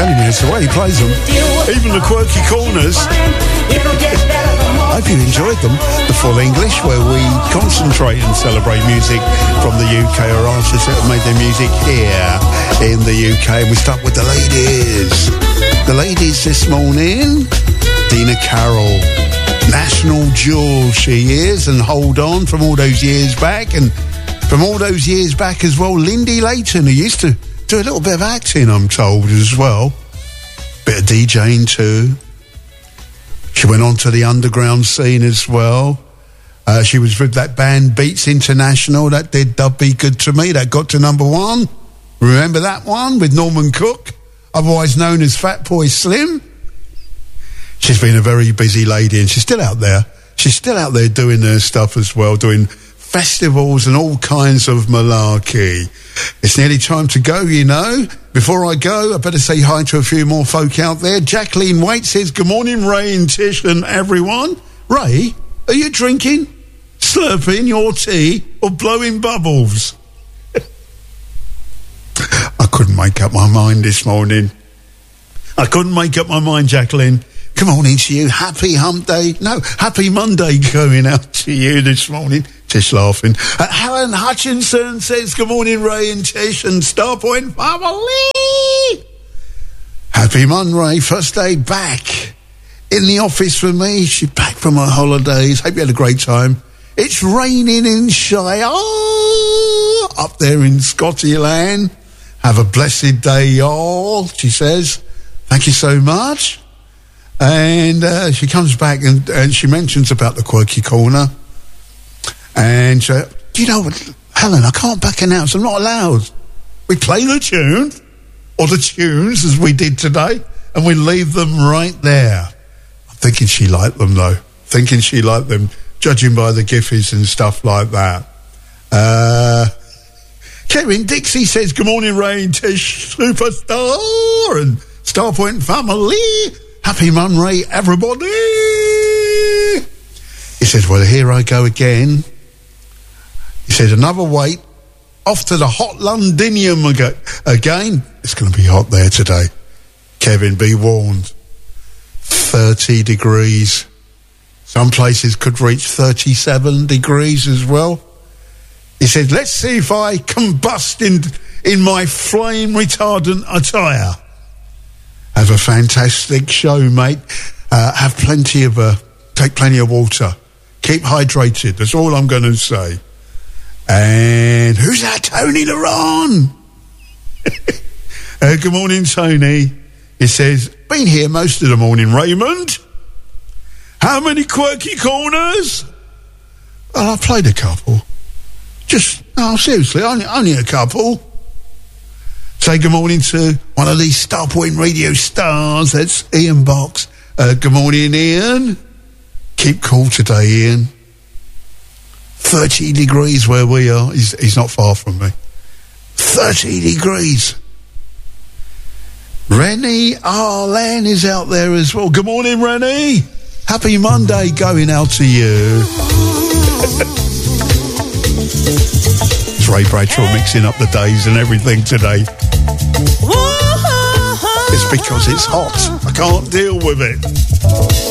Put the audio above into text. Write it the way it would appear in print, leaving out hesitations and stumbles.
telling you, it's the way he plays them. Even the quirky corners. I hope you enjoyed them. The full English, where we concentrate and celebrate music from the UK or artists that have made their music here in the UK. And we start with the ladies. The ladies this morning, Dina Carroll. National jewel she is, and Hold On from all those years back. And from all those years back as well, Lindy Layton, who used to do a little bit of acting, I'm told, as well. Bit of DJing too. She went on to the underground scene as well. She was with that band Beats International that did Dub Be Good To Me, that got to #1. Remember that one with Norman Cook, otherwise known as Fat Boy Slim? She's been a very busy lady, and she's still out there. She's still out there doing her stuff as well, doing festivals and all kinds of malarkey. It's nearly time to go, you know. Before I go, I better say hi to a few more folk out there. Jacqueline Waite says, good morning, Ray and Tish and everyone. Ray, are you drinking, slurping your tea, or blowing bubbles? I couldn't make up my mind this morning. I couldn't make up my mind, Jacqueline. Good morning to you. Happy hump day. No, happy Monday going out to you this morning. Tish laughing. Helen Hutchinson says, good morning, Ray and Tish and Starpoint family. Happy Monday. First day back in the office for me. She's back from her holidays. Hope you had a great time. It's raining in Shire up there in Scottyland. Have a blessed day, y'all, she says. Thank you so much. And she comes back and she mentions about the quirky corner. And, do you know what, Helen, I can't back announce. I'm not allowed. We play the tune, or the tunes, as we did today, and we leave them right there. I'm thinking she liked them, though. Thinking she liked them, judging by the Giffies and stuff like that. Kevin Dixie says, good morning, Ray and Tish, superstar, and Starpoint family. Happy Monday, everybody. He says, well, here I go again. He says, another wait. Off to the hot Londinium again. It's going to be hot there today. Kevin, be warned. 30 degrees. Some places could reach 37 degrees as well. He said, let's see if I combust in my flame retardant attire. Have a fantastic show, mate. Have plenty of take plenty of water. Keep hydrated. That's all I'm going to say. And who's that? Tony Laron. Good morning, Tony. He says, been here most of the morning, Raymond. How many quirky corners? Well, I played a couple. Seriously, only a couple. Say good morning to one of these Starpoint radio stars. That's Ian Box. Good morning, Ian. Keep cool today, Ian. 30 degrees where we are. He's not far from me. 30 degrees. Rennie Arlen is out there as well. Good morning, Rennie. Happy Monday going out to you. It's Ray Bradshaw mixing up the days and everything today. It's because it's hot. I can't deal with it.